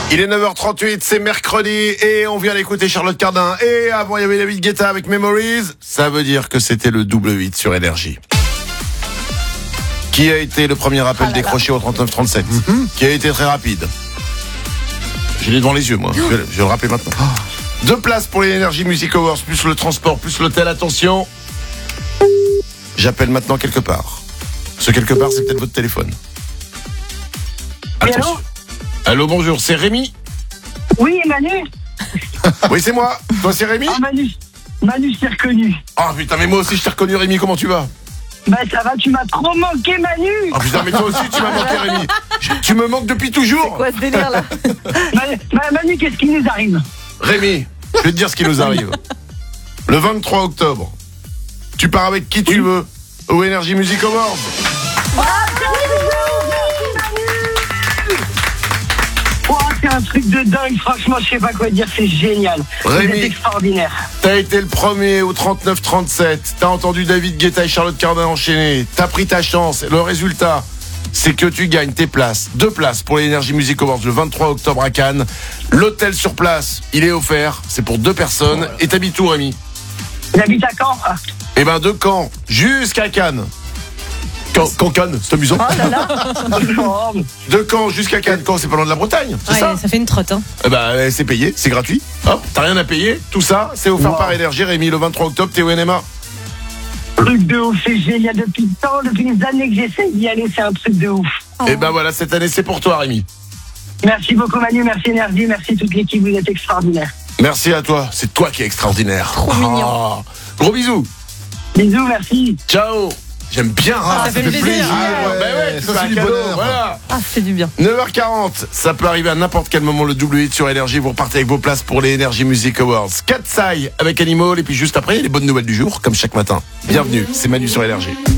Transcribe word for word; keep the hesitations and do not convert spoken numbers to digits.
Il est neuf heures trente-huit, c'est mercredi et on vient d'écouter Charlotte Cardin. Et avant, il y avait David Guetta avec Memories. Ça veut dire que c'était le double huit sur Énergie. Qui a été le premier appel ah décroché au trente-neuf trente-sept? Mm-hmm. Qui a été très rapide. Je l'ai devant les yeux, moi. Je vais, je vais le rappeler maintenant. Oh. Deux places pour les Energy Music Awards, plus le transport, plus l'hôtel. Attention. J'appelle maintenant quelque part. Ce quelque part, c'est peut-être votre téléphone. Attention. Allô, bonjour, c'est Rémi? Oui, Manu. Oui, c'est moi. Toi, c'est Rémi? Ah, Manu, Manu, je t'ai reconnu. Ah, putain, mais moi aussi, je t'ai reconnu, Rémi. Comment tu vas? Bah, ça va, tu m'as trop manqué, Manu. Ah, putain, mais toi aussi, tu m'as manqué, Rémi. Tu me manques depuis toujours. C'est quoi ce délire, là? Manu, Manu, qu'est-ce qui nous arrive? Rémi, je vais te dire ce qui nous arrive. Le vingt-trois octobre, tu pars avec qui tu oui. veux au Energy Music Awards. Ah, c'est un truc de dingue, franchement, je sais pas quoi dire, c'est génial. Rémi, c'est extraordinaire. T'as été le premier au trente-neuf trente-sept, t'as entendu David Guetta et Charlotte Cardin enchaîner, t'as pris ta chance. Le résultat, c'est que tu gagnes tes places, deux places pour les Energy Music Awards le vingt-trois octobre à Cannes. L'hôtel sur place, il est offert, c'est pour deux personnes. Et t'habites où, Rémi? J'habite à Caen. Eh ben, de Caen jusqu'à Cannes. Caen, Caen, Cannes, c'est amusant. Oh là là. De Caen jusqu'à Cannes. Caen, c'est pas loin de la Bretagne, c'est ouais, ça? Ça fait une trotte, hein. Eh ben, c'est payé, c'est gratuit. Hop, t'as rien à payer. Tout ça, c'est offert wow. par Énergie. Rémi, le vingt-trois octobre, t'es au N M A. Truc de ouf, c'est génial. Depuis le temps, depuis les années que j'essaie d'y aller, c'est un truc de ouf. Oh. Et ben voilà, cette année, c'est pour toi, Rémi. Merci beaucoup, Manu. Merci, Énergie. Merci toute l'équipe. Vous êtes extraordinaire. Merci à toi. C'est toi qui es extraordinaire. Trop oh. mignon. Gros bisous. Bisous, merci. Ciao. J'aime bien, ah, ça, ça fait plaisir. plaisir. Ah, ouais, bah ouais, ça, c'est un cadeau, voilà. Ah, c'est du bien. neuf heures quarante, ça peut arriver à n'importe quel moment, le double huit sur Énergie. Vous repartez avec vos places pour les Energy Music Awards. Katsai avec Animal, et puis juste après, les bonnes nouvelles du jour, comme chaque matin. Bienvenue, c'est Manu sur Énergie.